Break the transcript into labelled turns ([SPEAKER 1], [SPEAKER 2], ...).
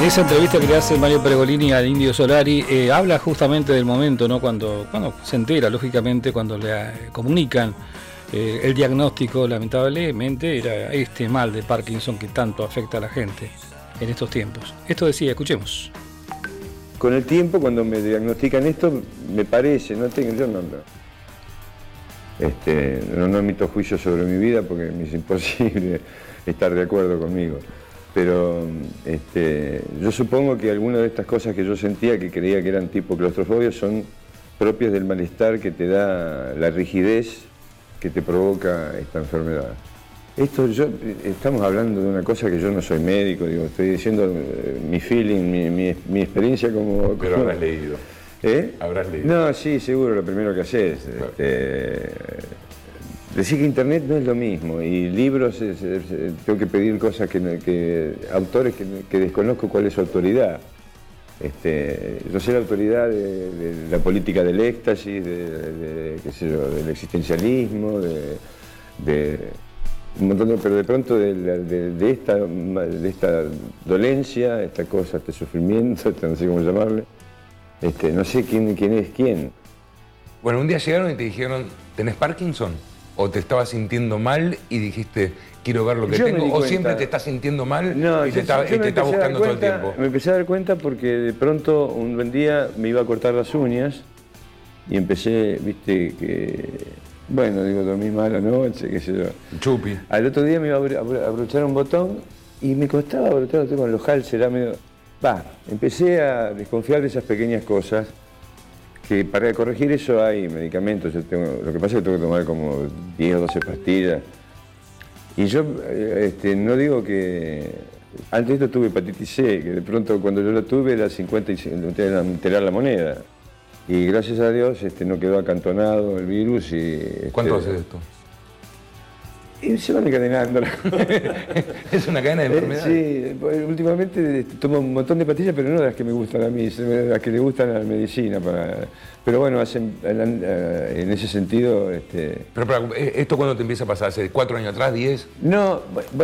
[SPEAKER 1] En esa entrevista que le hace Mario Pergolini al Indio Solari, habla justamente del momento, ¿no? Cuando se entera, lógicamente, cuando le comunican el diagnóstico, lamentablemente, era este mal de Parkinson que tanto afecta a la gente en estos tiempos. Esto decía, escuchemos.
[SPEAKER 2] Con el tiempo, cuando me diagnostican esto, me parece, no emito juicio sobre mi vida porque me es imposible estar de acuerdo conmigo. Pero yo supongo que algunas de estas cosas que yo sentía, que creía que eran tipo claustrofobia, son propias del malestar que te da la rigidez que te provoca esta enfermedad. Estamos hablando de una cosa que yo no soy médico, digo, estoy diciendo mi feeling, mi experiencia como...
[SPEAKER 3] Pero habrás leído. Habrás leído.
[SPEAKER 2] No, sí, seguro, lo primero que haces. Claro. Decir que internet no es lo mismo, y libros, tengo que pedir cosas autores que desconozco cuál es su autoridad. Yo sé la autoridad de la política del éxtasis, qué sé yo, del existencialismo, de un montón de, pero de pronto de esta dolencia, esta cosa, este sufrimiento, no sé cómo llamarle, no sé quién es quién.
[SPEAKER 3] Bueno, un día llegaron y te dijeron, ¿tenés Parkinson? ¿O te estabas sintiendo mal y dijiste, quiero ver lo que tengo? ¿O siempre te estás sintiendo mal y te estás buscando todo el tiempo?
[SPEAKER 2] Me empecé a dar cuenta porque de pronto un buen día me iba a cortar las uñas y empecé, dormí mal anoche, qué sé yo.
[SPEAKER 3] Chupi.
[SPEAKER 2] Al otro día me iba a abrochar un botón y me costaba abrochar con los hals, era medio... empecé a desconfiar de esas pequeñas cosas. Que para corregir eso hay medicamentos, lo que pasa es que tengo que tomar como 10 o 12 pastillas. Y yo no digo que... Antes de esto tuve hepatitis C, que de pronto cuando yo la tuve era 50 y enterar la moneda. Y gracias a Dios no quedó acantonado el virus y...
[SPEAKER 3] ¿Cuánto hace esto?
[SPEAKER 2] Y se van encadenando.
[SPEAKER 3] ¿Es una cadena de enfermedades?
[SPEAKER 2] Sí, últimamente tomo un montón de pastillas, pero no las que me gustan a mí, las que le gustan a la medicina. Pero bueno, en ese sentido...
[SPEAKER 3] Pero ¿esto cuándo te empieza a pasar? ¿Hace 4 años atrás, 10?
[SPEAKER 2] No,